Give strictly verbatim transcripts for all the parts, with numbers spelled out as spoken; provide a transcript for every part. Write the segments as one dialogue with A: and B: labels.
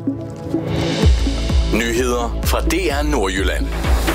A: Nyheder fra D R Nordjylland.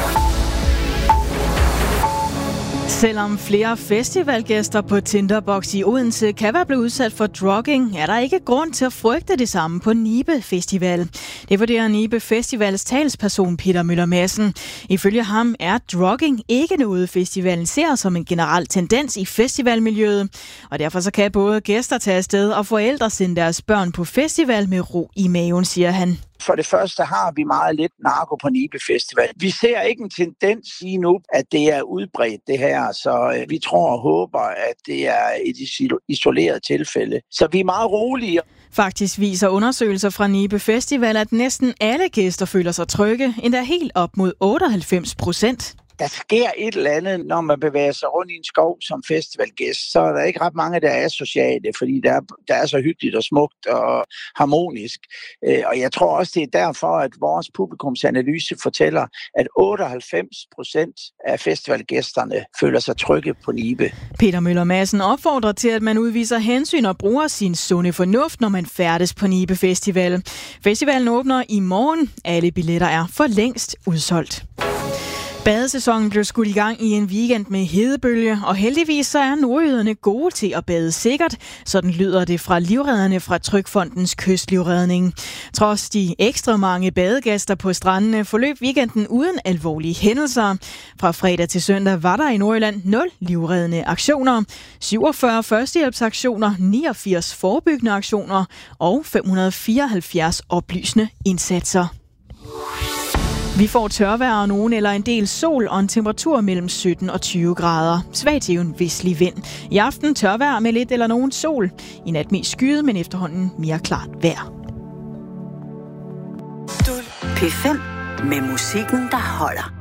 B: Selvom flere festivalgæster på Tinderbox i Odense kan være blevet udsat for drugging, er der ikke grund til at frygte det samme på Nibe Festival. Det vurderer Nibe Festivals talsperson Peter Møller Madsen. Ifølge ham er drugging ikke noget, festivalen ser som en generel tendens i festivalmiljøet. Og derfor så kan både gæster tage afsted og forældre sende deres børn på festival med ro i maven, siger han.
C: For det første har vi meget lidt narko på Nibe Festival. Vi ser ikke en tendens lige nu, at det er udbredt det her, så øh, vi tror og håber, at det er et isoleret tilfælde. Så vi er meget rolige.
B: Faktisk viser undersøgelser fra Nibe Festival, at næsten alle gæster føler sig trygge, endda helt op mod otteoghalvfems procent.
C: Der sker et eller andet, når man bevæger sig rundt i en skov som festivalgæst, så er der ikke ret mange, der er sociale, fordi der er, der er så hyggeligt og smukt og harmonisk. Og jeg tror også, det er derfor, at vores publikumsanalyse fortæller, at otteoghalvfems procent af festivalgæsterne føler sig trygge på Nibe.
B: Peter Møller Madsen opfordrer til, at man udviser hensyn og bruger sin sunde fornuft, når man færdes på Nibe Festival. Festivalen åbner i morgen. Alle billetter er for længst udsolgt. Badesæsonen blev skudt i gang i en weekend med hedebølge, og heldigvis så er nordjyderne gode til at bade sikkert. Sådan lyder det fra livredderne fra Trygfondens Kystlivredning. Trods de ekstra mange badegæster på strandene forløb weekenden uden alvorlige hændelser. Fra fredag til søndag var der i Nordjylland nul livreddende aktioner, syvogfyrre førstehjælpsaktioner, niogfirs forebyggende aktioner og fem hundrede og fireoghalvfjerds oplysende indsatser. Vi får tørvejr og nogen eller en del sol og en temperatur mellem sytten og tyve grader. Svag til en vestlig vind. I aften tørvejr med lidt eller nogen sol. I nat mest skyet, men efterhånden mere klart vejr.
D: P fem med musikken, der holder.